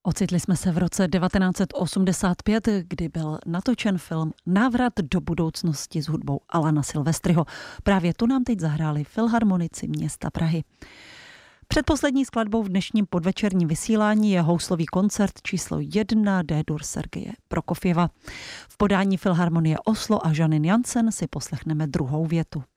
Ocitli jsme se v roce 1985, kdy byl natočen film Návrat do budoucnosti s hudbou Alana Silvestryho. Právě tu nám teď zahráli Filharmonici města Prahy. Předposlední skladbou v dnešním podvečerním vysílání je houslový koncert číslo 1 D-dur Sergeje Prokofjeva. V podání Filharmonie Oslo a Janine Jansen si poslechneme druhou větu.